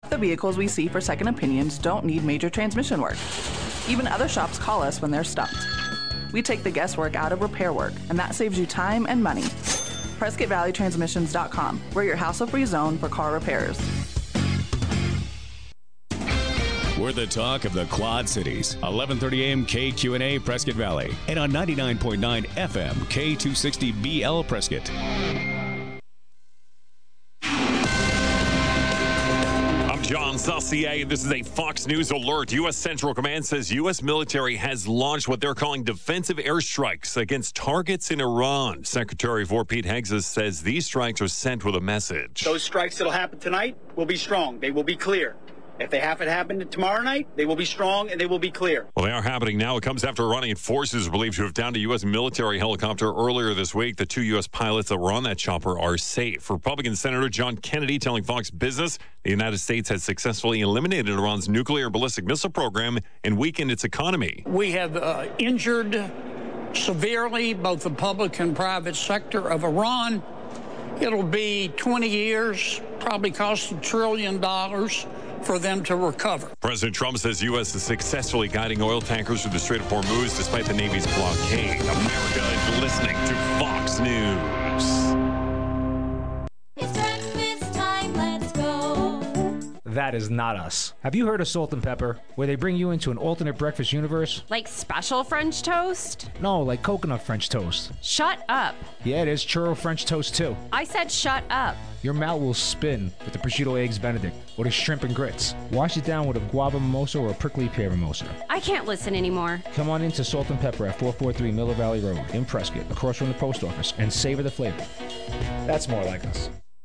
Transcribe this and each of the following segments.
Half the vehicles we see for second opinions don't need major transmission work. Even other shops call us when they're stumped. We take the guesswork out of repair work, and that saves you time and money. PrescottValleyTransmissions.com. We're your hassle-free zone for car repairs. We're the talk of the Quad Cities. 11:30 a.m. KQNA Prescott Valley. And on 99.9 FM K260BL Prescott. I'm John Saucier, and this is a Fox News alert. U.S. Central Command says U.S. military has launched what they're calling defensive airstrikes against targets in Iran. Secretary of War Pete Hegseth says these strikes are sent with a message. Those strikes that'll happen tonight will be strong. They will be clear. If they happen to happen tomorrow night, they will be strong and they will be clear. Well, they are happening now. It comes after Iranian forces are believed to have downed a U.S. military helicopter earlier this week. The 2 U.S. pilots that were on that chopper are safe. Republican Senator John Kennedy telling Fox Business the United States has successfully eliminated Iran's nuclear ballistic missile program and weakened its economy. We have injured severely both the public and private sector of Iran. It'll be 20 years, probably cost $1 trillion for them to recover. President Trump says U.S. is successfully guiding oil tankers through the Strait of Hormuz despite the Navy's blockade. America is listening to Fox News. It's breakfast time, let's go. That is not us. Have you heard of Salt and Pepper, where they bring you into an alternate breakfast universe? Like special French toast? No, like coconut French toast. Shut up. Yeah, there's churro French toast too. I said shut up. Your mouth will spin with the prosciutto eggs Benedict or the shrimp and grits. Wash it down with a guava mimosa or a prickly pear mimosa. I can't listen anymore. Come on into Salt and Pepper at 443 Miller Valley Road in Prescott, across from the post office, and savor the flavor. That's more like us.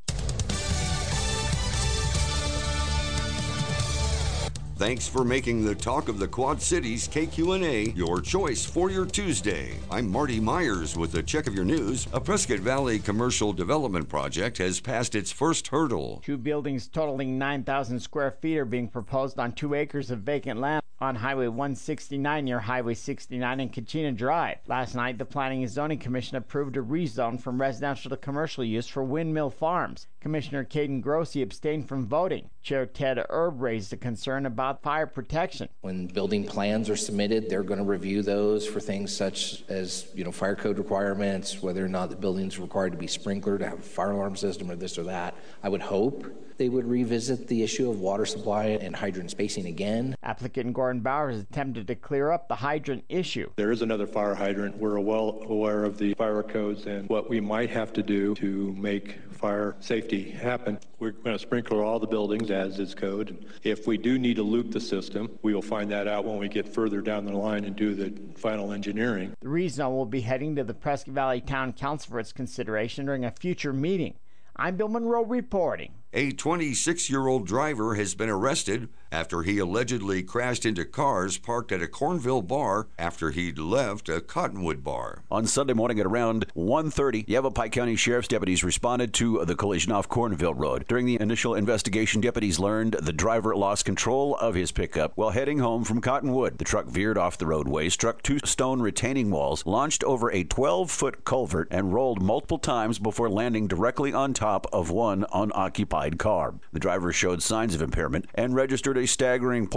Thanks for making the Talk of the Quad Cities KQNA your choice for your Tuesday. I'm Marty Myers with a check of your news. A Prescott Valley commercial development project has passed its first hurdle. 2 buildings totaling 9,000 square feet are being proposed on 2 acres of vacant land on Highway 169 near Highway 69 and Kachina Drive. Last night, the Planning and Zoning Commission approved a rezone from residential to commercial use for Windmill Farms. Commissioner Caden Grossi abstained from voting. Chair Ted Erb raised a concern about fire protection. When building plans are submitted, they're going to review those for things such as, fire code requirements, whether or not the building's required to be sprinklered, to have a fire alarm system or this or that. I would hope they would revisit the issue of water supply and hydrant spacing again. Applicant Gordon Bowers attempted to clear up the hydrant issue. There is another fire hydrant. We're well aware of the fire codes and what we might have to do to make fire safety happen. We're going to sprinkler all the buildings as is code. If we do need to loop the system, we will find that out when we get further down the line and do the final engineering. The rezone will be heading to the Prescott Valley Town Council for its consideration during a future meeting. I'm Bill Monroe reporting. A 26-year-old driver has been arrested after he allegedly crashed into cars parked at a Cornville bar after he'd left a Cottonwood bar. On Sunday morning at around 1:30, Yavapai County Sheriff's deputies responded to the collision off Cornville Road. During the initial investigation, deputies learned the driver lost control of his pickup while heading home from Cottonwood. The truck veered off the roadway, struck 2 stone retaining walls, launched over a 12-foot culvert, and rolled multiple times before landing directly on top of one unoccupied car. The driver showed signs of impairment and registered a staggering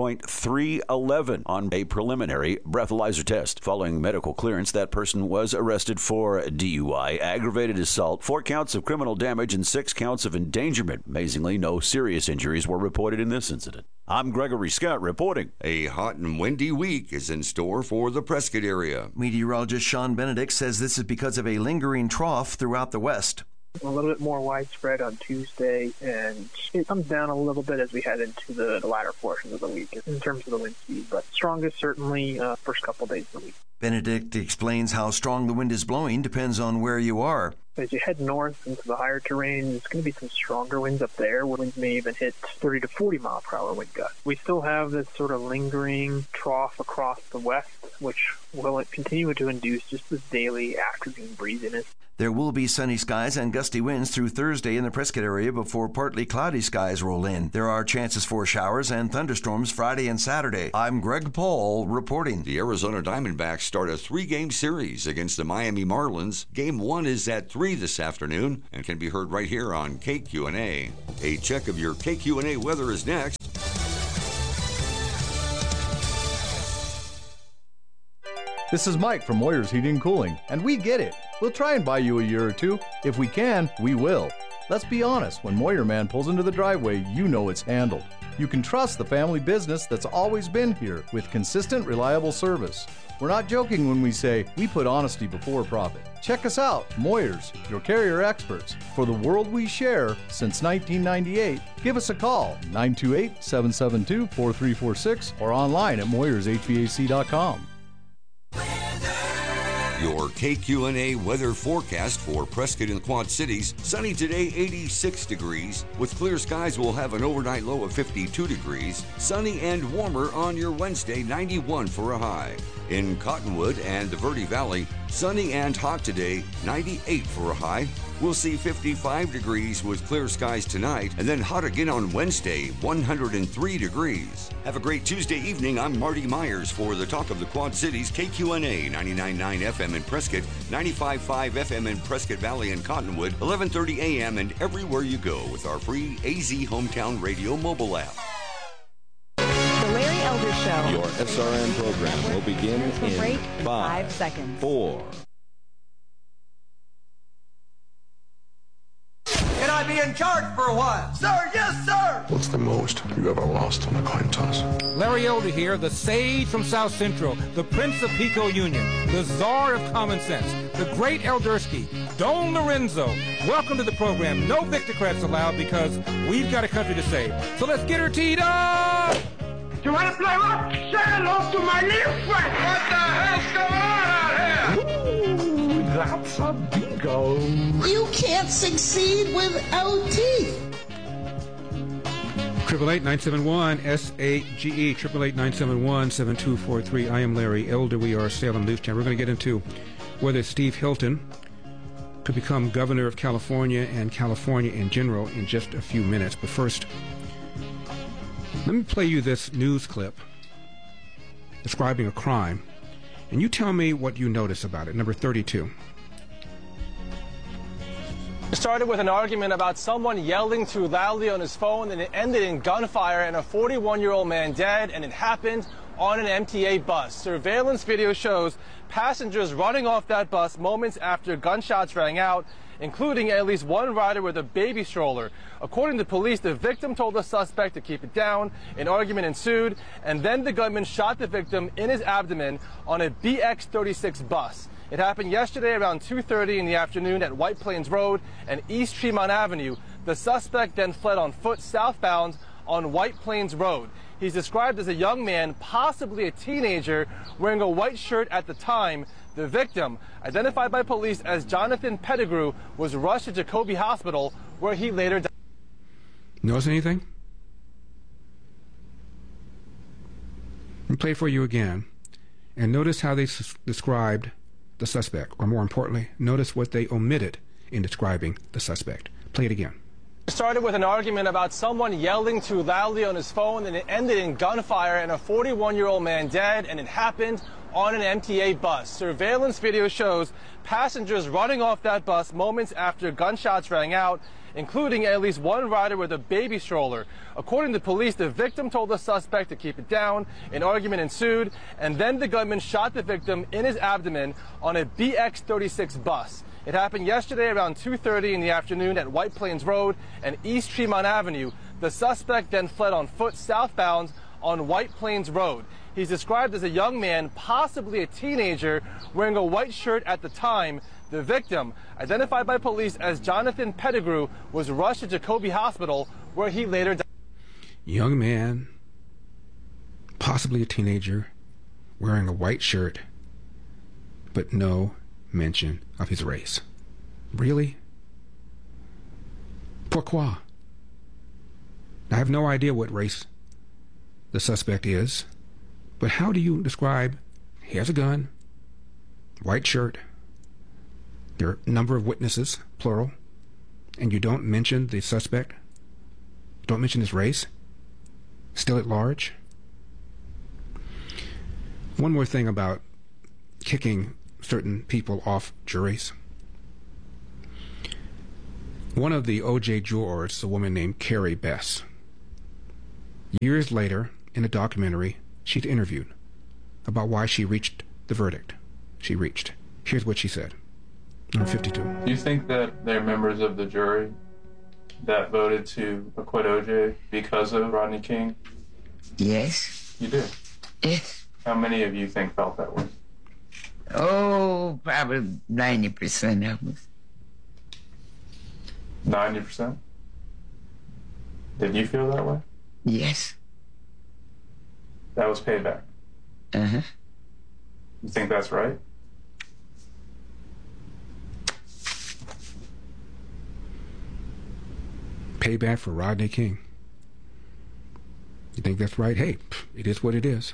.311 on a preliminary breathalyzer test. Following medical clearance, that person was arrested for DUI, aggravated assault, 4 counts of criminal damage, and 6 counts of endangerment. Amazingly, no serious injuries were reported in this incident. I'm Gregory Scott reporting. A hot and windy week is in store for the Prescott area. Meteorologist Sean Benedict says this is because of a lingering trough throughout the west. A little bit more widespread on Tuesday, and it comes down a little bit as we head into the latter portions of the week in terms of the wind speed, but strongest certainly first couple days of the week. Benedict explains how strong the wind is blowing depends on where you are. As you head north into the higher terrain, there's going to be some stronger winds up there, where winds may even hit 30 to 40 mile per hour wind gusts. We still have this sort of lingering trough across the west, which will continue to induce just this daily afternoon breeziness. There will be sunny skies and gusty winds through Thursday in the Prescott area before partly cloudy skies roll in. There are chances for showers and thunderstorms Friday and Saturday. I'm Greg Paul reporting. The Arizona Diamondbacks start a 3-game series against the Miami Marlins. Game 1 is at 3 this afternoon and can be heard right here on KQNA. A check of your KQNA weather is next. This is Mike from Moyer's Heating and Cooling, and we get it. We'll try and buy you a year or two. If we can, we will. Let's be honest, when Moyer Man pulls into the driveway, you know it's handled. You can trust the family business that's always been here with consistent, reliable service. We're not joking when we say we put honesty before profit. Check us out, Moyer's, your carrier experts. For the world we share since 1998, give us a call, 928-772-4346, or online at moyershvac.com. Your KQNA weather forecast for Prescott and Quad Cities. Sunny today, 86 degrees. With clear skies, we'll have an overnight low of 52 degrees. Sunny and warmer on your Wednesday, 91 for a high. In Cottonwood and the Verde Valley, sunny and hot today, 98 for a high. We'll see 55 degrees with clear skies tonight, and then hot again on Wednesday, 103 degrees. Have a great Tuesday evening. I'm Marty Myers for the Talk of the Quad Cities, KQNA 99.9 FM in Prescott, 95.5 FM in Prescott Valley and Cottonwood, 11:30 a.m. and everywhere you go with our free AZ Hometown Radio mobile app. The Larry Elder Show. Your SRN program will begin in break 5 seconds. 4. Can I be in charge for a while? Sir, yes, sir! What's the most you've ever lost on a coin toss? Larry Elder here, the sage from South Central, the Prince of Pico Union, the czar of common sense, the great Eldersky, Don Lorenzo. Welcome to the program. No Victocrats allowed because we've got a country to save. So let's get her teed up! You want to play rock? Say hello to my little friend! What the hell's going on out here? Ooh, that's a bingo. You can't succeed without teeth. 888-971-SAGE, 888-971-7243. I am Larry Elder. We are Salem News Channel. We're going to get into whether Steve Hilton to become governor of California and California in general in just a few minutes. But first, let me play you this news clip describing a crime, and you tell me what you notice about it. Number 32. It started with an argument about someone yelling too loudly on his phone, and it ended in gunfire and a 41-year-old man dead, and it happened on an MTA bus. Surveillance video shows passengers running off that bus moments after gunshots rang out, including at least one rider with a baby stroller. According to police, the victim told the suspect to keep it down. An argument ensued, and then the gunman shot the victim in his abdomen on a BX36 bus. It happened yesterday around 2:30 in the afternoon at White Plains Road and East Tremont Avenue. The suspect then fled on foot southbound on White Plains Road. He's described as a young man, possibly a teenager, wearing a white shirt at the time. The victim, identified by police as Jonathan Pettigrew, was rushed to Jacoby Hospital, where he later died. Notice anything? Let me play it for you again. And notice how they described the suspect, or more importantly, notice what they omitted in describing the suspect. Play it again. It started with an argument about someone yelling too loudly on his phone, and it ended in gunfire and a 41-year-old man dead, and it happened on an MTA bus. Surveillance video shows passengers running off that bus moments after gunshots rang out, including at least one rider with a baby stroller. According to police, the victim told the suspect to keep it down. An argument ensued, and then the gunman shot the victim in his abdomen on a BX36 bus. It happened yesterday around 2:30 in the afternoon at White Plains Road and East Tremont Avenue. The suspect then fled on foot southbound on White Plains Road. He's described as a young man, possibly a teenager, wearing a white shirt at the time. The victim, identified by police as Jonathan Pettigrew, was rushed to Jacoby Hospital, where he later died. Young man, possibly a teenager, wearing a white shirt, but no mention of his race. Really? Pourquoi? I have no idea what race the suspect is, but how do you describe, he has a gun, white shirt, there are a number of witnesses, plural, and you don't mention the suspect, don't mention his race, still at large? One more thing about kicking certain people off juries. One of the O.J. jurors is a woman named Carrie Bess. Years later, in a documentary, she's interviewed about why she reached the verdict she reached. Here's what she said. I'm 52. Do you think that they're members of the jury that voted to acquit O.J. because of Rodney King? Yes. You do? Yes. How many of you think felt that way? Oh, probably 90% of us. 90%? Did you feel that way? Yes. That was payback. Uh-huh. You think that's right? Payback for Rodney King. You think that's right? Hey, it is what it is.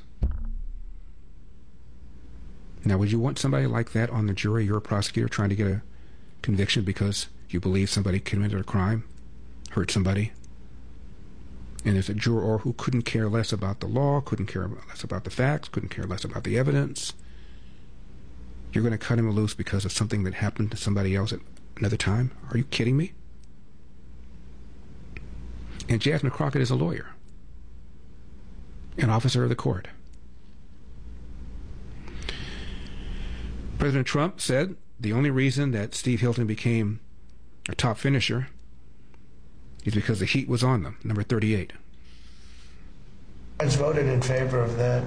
Now, would you want somebody like that on the jury? You're a prosecutor trying to get a conviction because you believe somebody committed a crime, hurt somebody, and there's a juror who couldn't care less about the law, couldn't care less about the facts, couldn't care less about the evidence. You're going to cut him loose because of something that happened to somebody else at another time? Are you kidding me? And Jasmine Crockett is a lawyer, an officer of the court. President Trump said the only reason that Steve Hilton became a top finisher is because the heat was on them, number 38. It's voted in favor of that.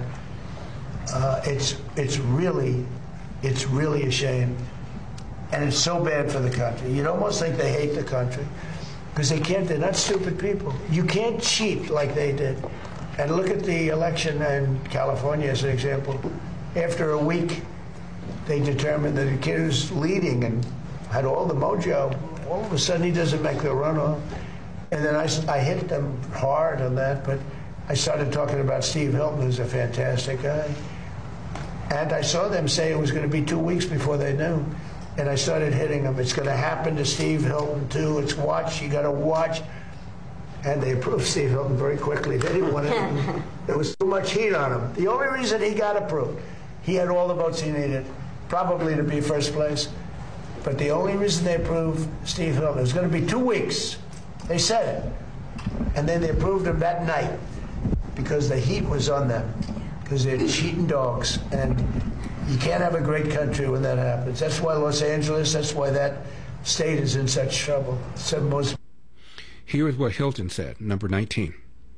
It's really a shame, and it's so bad for the country. You'd almost think they hate the country because they can't. They're not stupid people. You can't cheat like they did. And look at the election in California as an example. After a week, they determined that the kid who's leading and had all the mojo, all of a sudden he doesn't make the runoff. And then I hit them hard on that, but I started talking about Steve Hilton, who's a fantastic guy. And I saw them say it was going to be 2 weeks before they knew. And I started hitting them. It's going to happen to Steve Hilton, too. It's watch. You got to watch. And they approved Steve Hilton very quickly. They didn't want to. There was too much heat on him. The only reason he got approved, he had all the votes he needed, probably to be first place. But the only reason they approved Steve Hilton, it was going to be 2 weeks. They said it. And then they approved him that night because the heat was on them, because they're cheating dogs. And you can't have a great country when that happens. That's why Los Angeles, that's why that state is in such trouble. It's the most. Here is what Hilton said, number 19.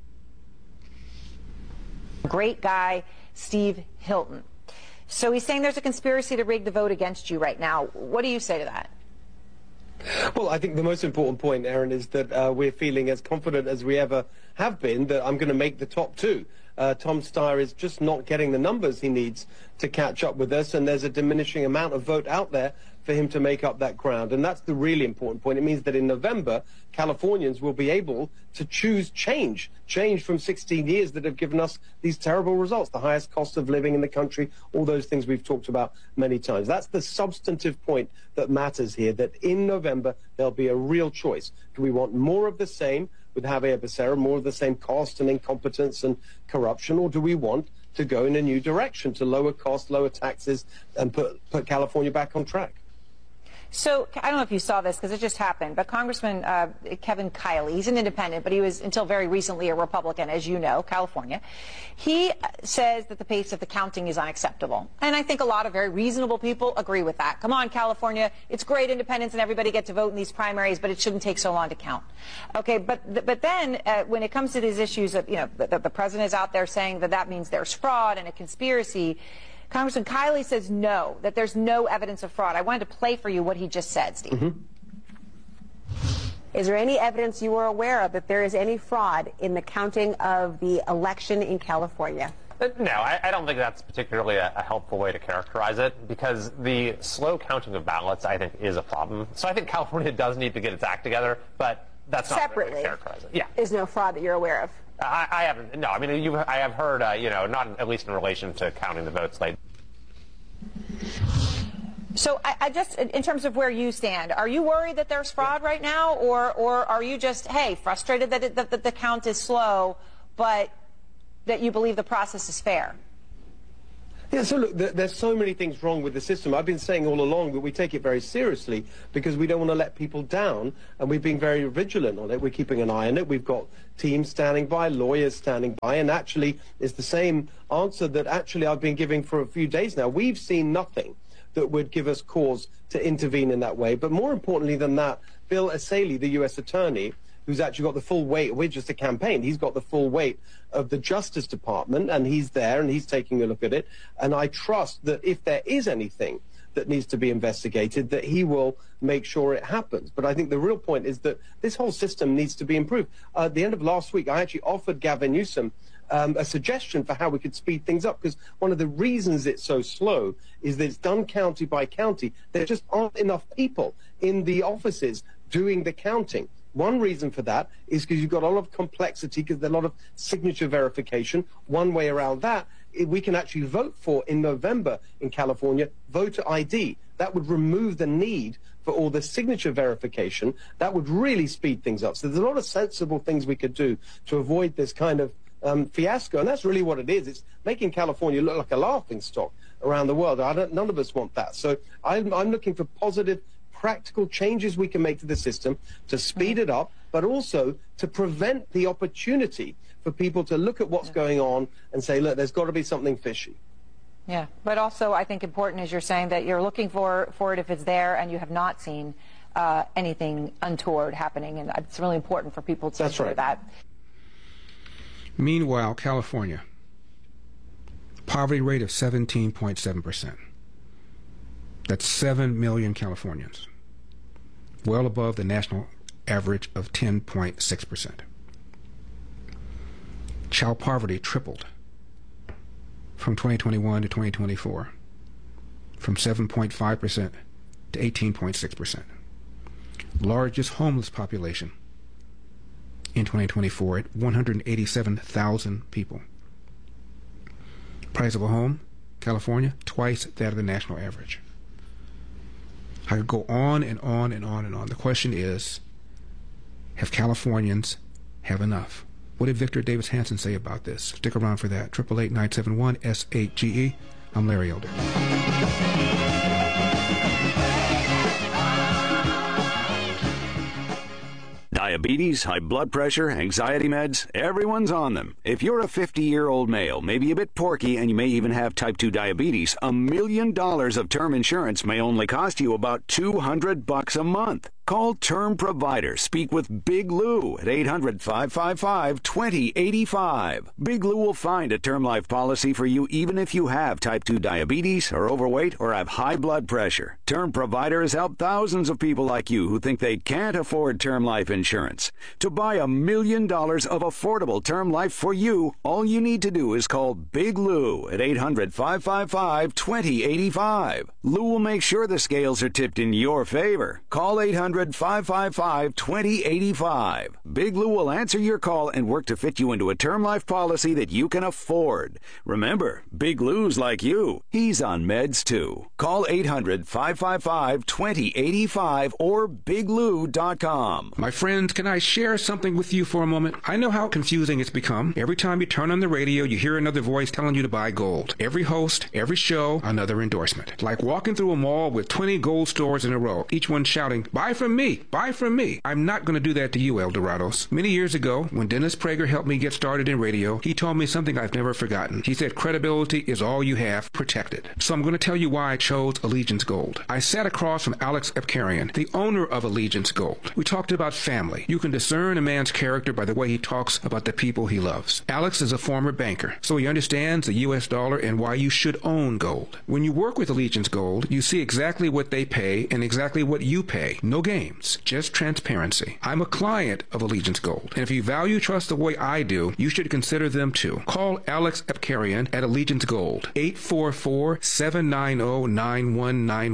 Great guy, Steve Hilton. So he's saying there's a conspiracy to rig the vote against you right now. What do you say to that? Well, I think the most important point, Aaron, is that we're feeling as confident as we ever have been that I'm going to make the top two. Tom Steyer is just not getting the numbers he needs to catch up with us, and there's a diminishing amount of vote out there for him to make up that ground. And that's the really important point. It means that in November, Californians will be able to choose change from 16 years that have given us these terrible results, the highest cost of living in the country, all those things we've talked about many times. That's the substantive point that matters here, that in November, there'll be a real choice. Do we want more of the same with Javier Becerra, more of the same cost and incompetence and corruption, or do we want to go in a new direction to lower costs, lower taxes, and put California back on track? So I don't know if you saw this because it just happened, but Congressman Kevin Kiley, he's an independent, but he was until very recently a Republican, as you know, California. He says that the pace of the counting is unacceptable. And I think a lot of very reasonable people agree with that. Come on, California, it's great independence and everybody gets to vote in these primaries, but it shouldn't take so long to count. Okay, but then when it comes to these issues of, the president is out there saying that that means there's fraud and a conspiracy, Congressman Kiley says no, that there's no evidence of fraud. I wanted to play for you what he just said, Steve. Mm-hmm. Is there any evidence you are aware of that there is any fraud in the counting of the election in California? No, I don't think that's particularly a helpful way to characterize it, because the slow counting of ballots, I think, is a problem. So I think California does need to get its act together, but that's not the way to characterize it. Yeah. Is no fraud that you're aware of? I haven't. No, I mean, I have heard, not at least in relation to counting the votes late. So I just, in terms of where you stand, are you worried that there's fraud right now, or are you just, hey, frustrated that the count is slow, but that you believe the process is fair? Yeah, so look, there's so many things wrong with the system. I've been saying all along that we take it very seriously because we don't want to let people down, and we've been very vigilant on it. We're keeping an eye on it. We've got teams standing by, lawyers standing by, and actually it's the same answer that actually I've been giving for a few days now. We've seen nothing that would give us cause to intervene in that way. But more importantly than that, Bill Essayli, the U.S. attorney, who's actually got the full weight, we're just a campaign, he's got the full weight of the Justice Department, and he's there and he's taking a look at it. And I trust that if there is anything that needs to be investigated, that he will make sure it happens. But I think the real point is that this whole system needs to be improved. At the end of last week, I actually offered Gavin Newsom a suggestion for how we could speed things up, because one of the reasons it's so slow is that it's done county by county. There just aren't enough people in the offices doing the counting. One reason for that is because you've got a lot of complexity, because there's a lot of signature verification. One way around that, we can actually vote for in November in California, voter ID. That would remove the need for all the signature verification. That would really speed things up. So there's a lot of sensible things we could do to avoid this kind of fiasco, and that's really what it is. It's making California look like a laughing stock around the world. None of us want that. So I'm looking for positive, practical changes we can make to the system to speed it up, but also to prevent the opportunity for people to look at what's going on and say, look, there's got to be something fishy. Yeah, but also I think important is you're saying that you're looking for it if it's there, and you have not seen anything untoward happening, and it's really important for people to hear that. Meanwhile, California, poverty rate of 17.7%. That's 7 million Californians, well above the national average of 10.6%. Child poverty tripled from 2021 to 2024, from 7.5% to 18.6%. Largest homeless population in 2024 at 187,000 people. Price of a home, California, twice that of the national average. I could go on and on and on and on. The question is, have Californians have enough? What did Victor Davis Hanson say about this? Stick around for that. 888-971-SHGE. I'm Larry Elder. Diabetes, high blood pressure, anxiety meds, everyone's on them. If you're a 50-year-old male, maybe a bit porky, and you may even have type 2 diabetes, $1 million of term insurance may only cost you about $200 a month. Call Term Provider. Speak with Big Lou at 800-555-2085. Big Lou will find a term life policy for you even if you have type 2 diabetes, are overweight, or have high blood pressure. Term Provider has helped thousands of people like you who think they can't afford term life insurance. To buy $1 million of affordable term life for you, all you need to do is call Big Lou at 800-555-2085. Lou will make sure the scales are tipped in your favor. Call 800-555-2085. Big Lou will answer your call and work to fit you into a term life policy that you can afford. Remember, Big Lou's like you. He's on meds too. Call 800-555-2085 or biglou.com. My friends, can I share something with you for a moment? I know how confusing it's become. Every time you turn on the radio, you hear another voice telling you to buy gold. Every host, every show, another endorsement. Like walking through a mall with 20 gold stores in a row, each one shouting, buy from me, buy from me. I'm not going to do that to you, El Dorados. Many years ago, when Dennis Prager helped me get started in radio, he told me something I've never forgotten. He said credibility is all you have, protected. So I'm going to tell you why I chose Allegiance Gold. I sat across from Alex Epkarian, the owner of Allegiance Gold. We talked about family. You can discern a man's character by the way he talks about the people he loves. Alex is a former banker, so he understands the U.S. dollar and why you should own gold. When you work with Allegiance Gold, you see exactly what they pay and exactly what you pay. No games, just transparency. I'm a client of Allegiance Gold, and if you value trust the way I do, you should consider them too. Call Alex Epkarian at Allegiance Gold,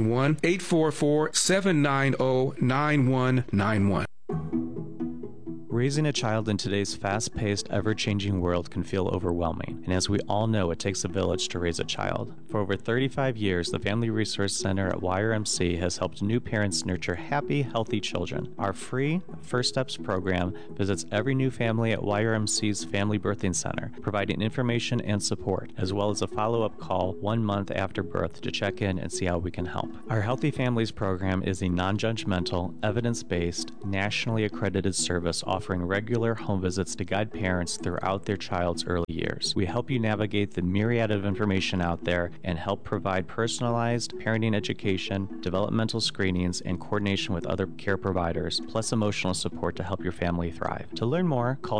844-790-9191, 844-790-9191. Raising a child in today's fast-paced, ever-changing world can feel overwhelming, and as we all know, it takes a village to raise a child. For over 35 years, the Family Resource Center at YRMC has helped new parents nurture happy, healthy children. Our free First Steps program visits every new family at YRMC's Family Birthing Center, providing information and support, as well as a follow-up call 1 month after birth to check in and see how we can help. Our Healthy Families program is a non-judgmental, evidence-based, nationally accredited service offering regular home visits to guide parents throughout their child's early years. We help you navigate the myriad of information out there and help provide personalized parenting education, developmental screenings, and coordination with other care providers, plus emotional support to help your family thrive. To learn more, call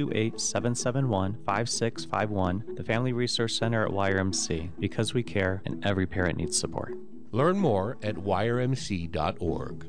928-771-5651, the Family Resource Center at YRMC, because we care and every parent needs support. Learn more at yrmc.org.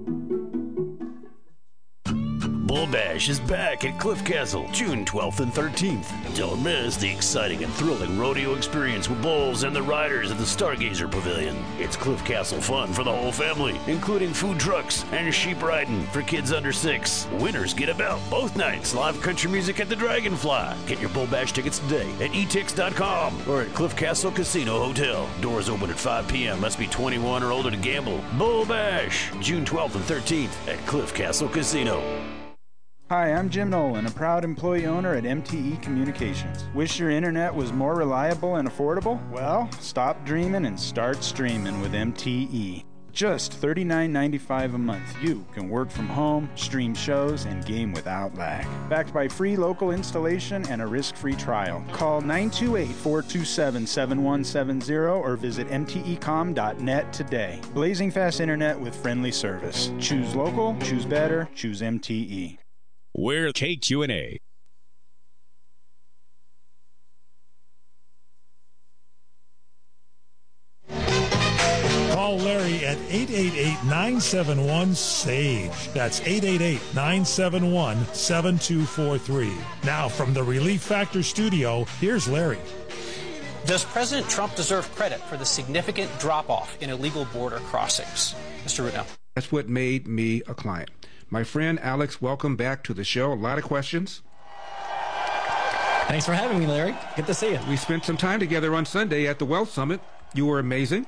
Bull Bash is back at Cliff Castle, June 12th and 13th. Don't miss the exciting and thrilling rodeo experience with bulls and the riders at the Stargazer Pavilion. It's Cliff Castle fun for the whole family, including food trucks and sheep riding for kids under 6. Winners get a belt both nights, live country music at the Dragonfly. Get your Bull Bash tickets today at etix.com or at Cliff Castle Casino Hotel. Doors open at 5 p.m. Must be 21 or older to gamble. Bull Bash, June 12th and 13th at Cliff Castle Casino. Hi, I'm Jim Nolan, a proud employee owner at MTE Communications. Wish your internet was more reliable and affordable? Well, stop dreaming and start streaming with MTE. Just $39.95 a month, you can work from home, stream shows, and game without lag. Backed by free local installation and a risk-free trial. Call 928-427-7170 or visit mtecom.net today. Blazing fast internet with friendly service. Choose local, choose better, choose MTE. We're KQNA. Call Larry at 888-971-SAGE. That's 888-971-7243. Now from the Relief Factor studio, here's Larry. Does President Trump deserve credit for the significant drop-off in illegal border crossings? Mr. Rudnell. That's what made me a client. My friend Alex, welcome back to the show. A lot of questions. Thanks for having me, Larry. Good to see you. We spent some time together on Sunday at the Wealth Summit. You were amazing.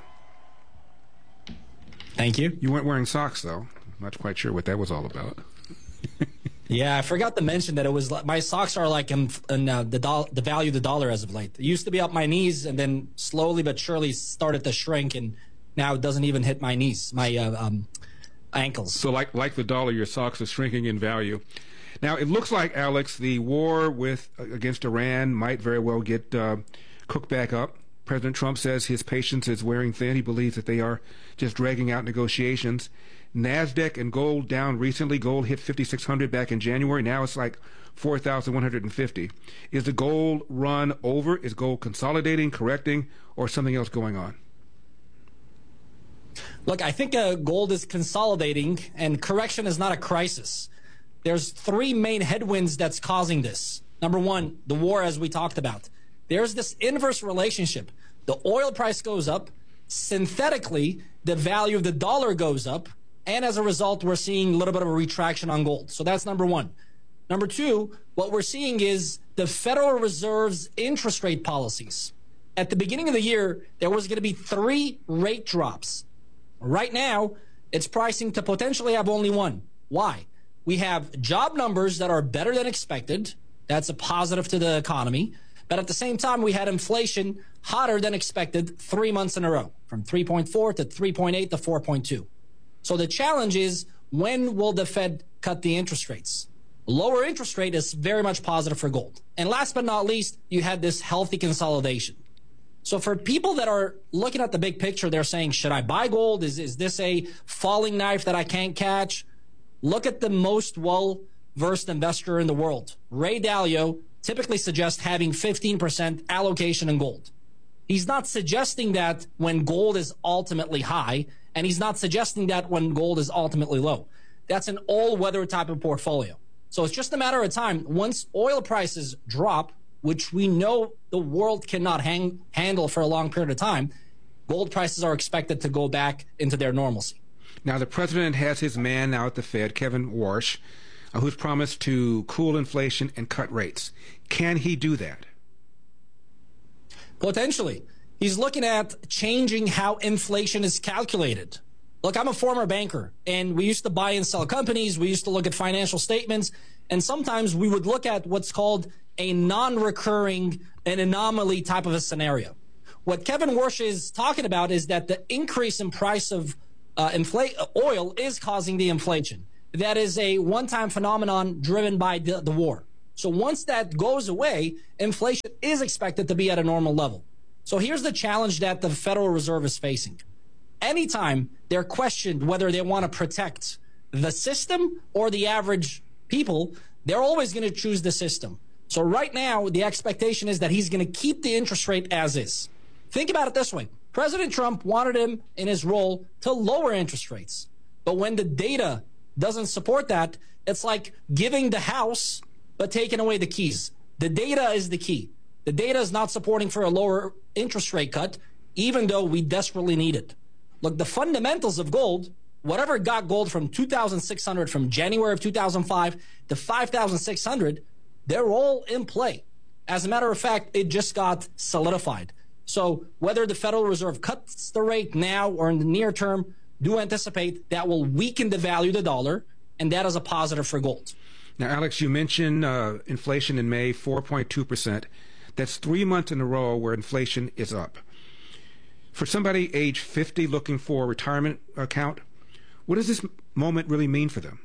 Thank you. You weren't wearing socks, though. Not quite sure what that was all about. Yeah, I forgot to mention that it was my socks are like in the value of the dollar as of late. It used to be up my knees, and then slowly but surely started to shrink, and now it doesn't even hit my knees, my ankles. So like the dollar, your socks are shrinking in value. Now, it looks like, Alex, the war against Iran might very well get cooked back up. President Trump says his patience is wearing thin. He believes that they are just dragging out negotiations. NASDAQ and gold down recently. Gold hit 5,600 back in January. Now it's like 4,150. Is the gold run over? Is gold consolidating, correcting, or something else going on? Look, I think gold is consolidating, and correction is not a crisis. There's three main headwinds that's causing this. Number one, the war, as we talked about. There's this inverse relationship. The oil price goes up. Synthetically, the value of the dollar goes up. And as a result, we're seeing a little bit of a retraction on gold. So that's number one. Number two, what we're seeing is the Federal Reserve's interest rate policies. At the beginning of the year, there was going to be 3 rate drops. Right now, it's pricing to potentially have only 1. Why? We have job numbers that are better than expected. That's a positive to the economy. But at the same time, we had inflation hotter than expected 3 months in a row, from 3.4 to 3.8 to 4.2. So the challenge is, when will the Fed cut the interest rates? Lower interest rate is very much positive for gold. And last but not least, you had this healthy consolidation. So for people that are looking at the big picture, they're saying, should I buy gold? Is this a falling knife that I can't catch? Look at the most well-versed investor in the world. Ray Dalio typically suggests having 15% allocation in gold. He's not suggesting that when gold is ultimately high, and he's not suggesting that when gold is ultimately low. That's an all-weather type of portfolio. So it's just a matter of time. Once oil prices drop, which we know the world cannot handle for a long period of time, gold prices are expected to go back into their normalcy. Now, the president has his man now at the Fed, Kevin Warsh. who's promised to cool inflation and cut rates. Can he do that? Potentially. He's looking at changing how inflation is calculated. Look, I'm a former banker, and we used to buy and sell companies. We used to look at financial statements, and sometimes we would look at what's called a non-recurring, an anomaly type of a scenario. What Kevin Warsh is talking about is that the increase in price of oil is causing the inflation. That is a one-time phenomenon driven by the war. So once that goes away, inflation is expected to be at a normal level. So here's the challenge that the Federal Reserve is facing. Anytime they're questioned whether they want to protect the system or the average people, they're always going to choose the system. So right now, the expectation is that he's going to keep the interest rate as is. Think about it this way. President Trump wanted him in his role to lower interest rates. But when the data doesn't support that, it's like giving the house but taking away the keys. The data is the key. The data is not supporting for a lower interest rate cut, even though we desperately need it. Look, the fundamentals of gold, whatever got gold from 2,600 from January of 2005 to 5,600, they're all in play. As a matter of fact, it just got solidified. So whether the Federal Reserve cuts the rate now or in the near term, do anticipate that will weaken the value of the dollar, and that is a positive for gold. Now, Alex, you mentioned inflation in May, 4.2%. That's 3 months in a row where inflation is up. For somebody age 50 looking for a retirement account, what does this moment really mean for them?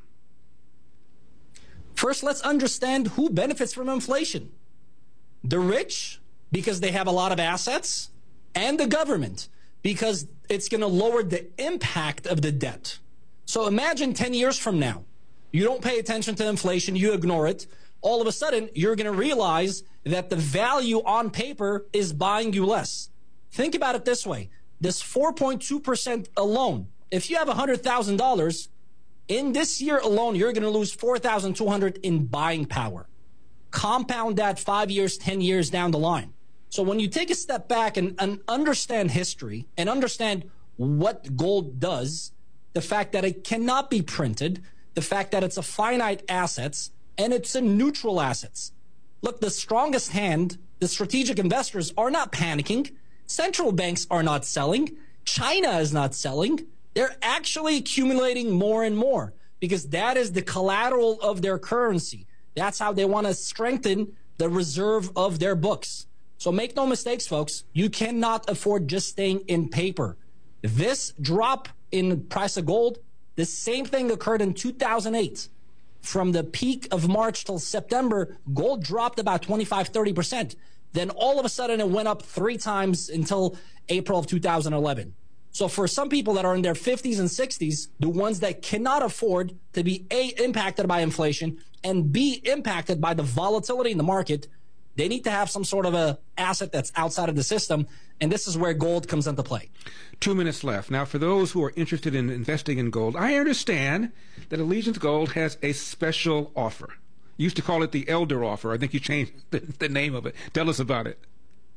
First, let's understand who benefits from inflation. The rich, because they have a lot of assets, and the government, because it's going to lower the impact of the debt. So imagine 10 years from now, you don't pay attention to inflation, you ignore it. All of a sudden, you're going to realize that the value on paper is buying you less. Think about it this way. This 4.2% alone, if you have $100,000, in this year alone, you're going to lose $4,200 in buying power. Compound that 5 years, 10 years down the line. So when you take a step back and understand history and understand what gold does, the fact that it cannot be printed, the fact that it's a finite assets, and it's a neutral assets. Look, the strongest hand, the strategic investors are not panicking. Central banks are not selling. China is not selling. They're actually accumulating more and more because that is the collateral of their currency. That's how they want to strengthen the reserve of their books. So make no mistakes, folks. You cannot afford just staying in paper. This drop in price of gold, the same thing occurred in 2008. From the peak of March till September, gold dropped about 25-30%. Then all of a sudden it went up 3 times until April of 2011. So for some people that are in their 50s and 60s, the ones that cannot afford to be A, impacted by inflation, and B, impacted by the volatility in the market, they need to have some sort of a asset that's outside of the system, and this is where gold comes into play. 2 minutes left. Now, for those who are interested in investing in gold, I understand that Allegiance Gold has a special offer. You used to call it the Elder offer. I think you changed the name of it. Tell us about it.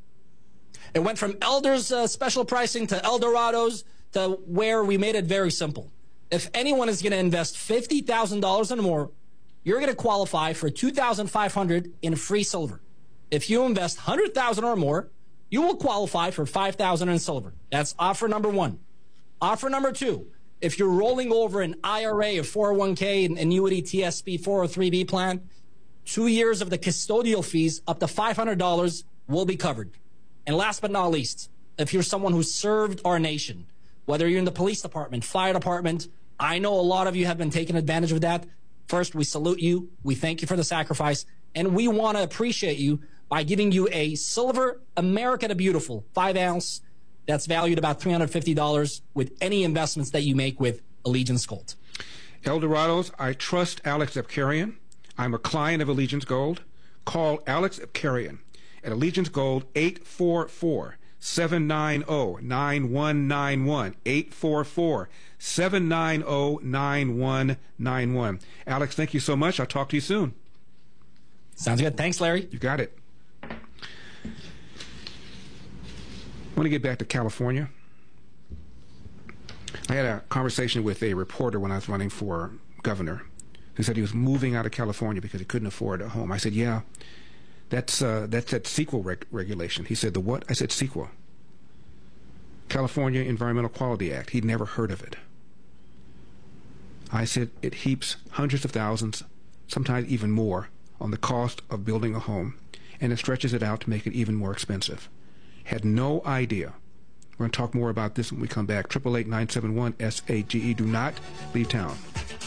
It went from Elder's special pricing to Eldorado's to where we made it very simple. If anyone is going to invest $50,000 and more, you're going to qualify for $2,500 in free silver. If you invest $100,000 or more, you will qualify for $5,000 in silver. That's offer number 1. Offer number 2, if you're rolling over an IRA, a 401k, an annuity, TSP, 403b plan, 2 years of the custodial fees up to $500 will be covered. And last but not least, if you're someone who served our nation, whether you're in the police department, fire department, I know a lot of you have been taking advantage of that. First, we salute you. We thank you for the sacrifice. And we want to appreciate you by giving you a silver America the Beautiful 5-ounce that's valued about $350 with any investments that you make with Allegiance Gold. Eldorados, I trust Alex Abkarian. I'm a client of Allegiance Gold. Call Alex Abkarian at Allegiance Gold 844-790-9191. 844-790-9191. Alex, thank you so much. I'll talk to you soon. Sounds good. Thanks, Larry. You got it. I want to get back to California. I had a conversation with a reporter when I was running for governor. who said he was moving out of California because he couldn't afford a home. I said, yeah, that's that CEQA regulation. He said, the what? I said, CEQA. California Environmental Quality Act. He'd never heard of it. I said, it heaps hundreds of thousands, sometimes even more, on the cost of building a home, and it stretches it out to make it even more expensive. Had no idea. We're going to talk more about this when we come back. 888-971-SAGE. Do not leave town.